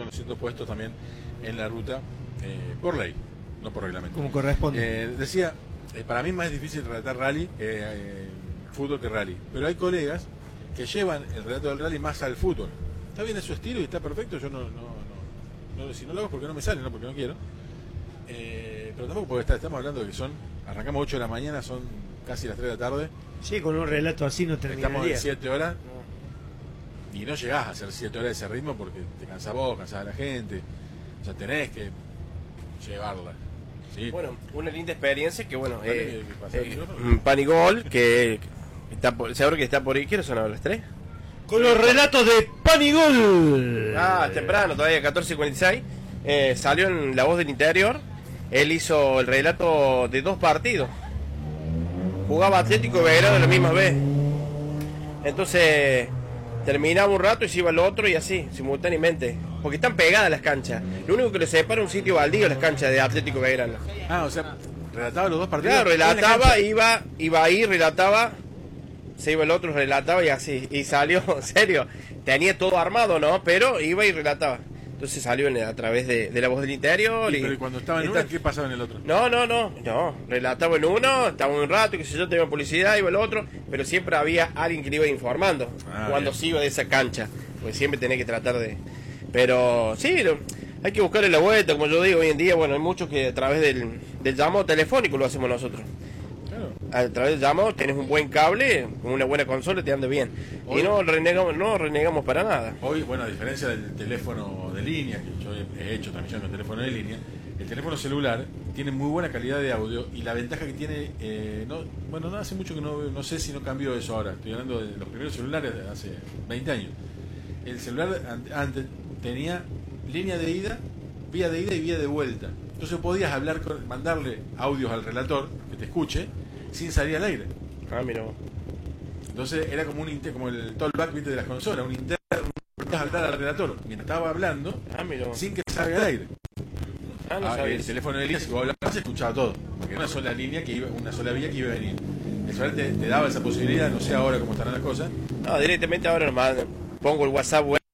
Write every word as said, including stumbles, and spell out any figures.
con los cientos puestos también en la ruta, eh, por ley, no por reglamento. Como corresponde. Eh, decía, eh, para mí es más difícil relatar rally, eh, eh, fútbol que rally, pero hay colegas que llevan el relato del rally más al fútbol. Está bien, es su estilo y está perfecto, yo no, no, no, no si no lo hago es porque no me sale, no porque no quiero. Eh, pero tampoco porque está, estamos hablando de que son, arrancamos ocho de la mañana, son casi las tres de la tarde. Sí, con un relato así no termina Estamos el día. en siete horas y no llegás a hacer siete horas de ese ritmo porque te cansás vos, cansás a la gente. O sea, tenés que llevarla. ¿Sí? Bueno, una linda experiencia que, bueno, eh, ¿Qué pasa? eh, Panigol, que está por, seguro que está por ahí. ¿Qué hora son ahora las tres? Con los relatos de Panigol. Ah, temprano, todavía catorce cuarenta y seis. Eh, salió en La Voz del Interior. Él hizo el relato de dos partidos. Jugaba Atlético y Belgrano la misma vez. Entonces terminaba un rato y se iba al otro y así, simultáneamente. Porque están pegadas las canchas. Lo único que le separa es un sitio baldío las canchas de Atlético y Belgrano. Ah, o sea, relataba los dos partidos. Claro, relataba, iba, iba ahí, relataba, se iba el otro, relataba y así. Y salió, en serio, tenía todo armado, ¿no? Pero iba y relataba. Entonces salió en, a través de, de La Voz del Interior. ¿Y, y, pero ¿y cuando estaba en esta... una, qué pasaba en el otro? No, no, no, no. Relataba en uno, estaba un rato, qué sé yo, tenía publicidad, iba el otro. Pero siempre había alguien que le iba informando Ah, cuando bien. se iba de esa cancha. Porque siempre tenía que tratar de... Pero sí, lo... hay que buscarle la vuelta, como yo digo hoy en día. Bueno, hay muchos que a través del, del llamado telefónico lo hacemos nosotros. Claro. A través del llamado tenés un buen cable, con una buena consola, te anda bien. Hoy- Y no renegamos, no renegamos para nada. Hoy, bueno, a diferencia del teléfono de línea, que yo he he hecho transmisión con teléfono de línea, el teléfono celular tiene muy buena calidad de audio y la ventaja que tiene, eh, no, bueno, no hace mucho que no, no sé si no cambió eso ahora, estoy hablando de los primeros celulares de hace veinte años. El celular an- antes tenía línea de ida, vía de ida y vía de vuelta. Entonces podías hablar, con, mandarle audios al relator que te escuche sin salir al aire. Ah, mira vos. Entonces era como un inter, como el talkback, ¿viste? De las consolas, un interno, podías hablar al relator mientras estaba hablando Ah, mira vos. sin que salga al aire. Ah, no Ah, sabía el eso. teléfono de línea, si vos hablabas, se escuchaba todo, porque era una sola línea que iba, una sola vía que iba a venir. El celular te, te daba esa posibilidad, no sé ahora cómo estarán las cosas. No, directamente ahora nomás pongo el WhatsApp web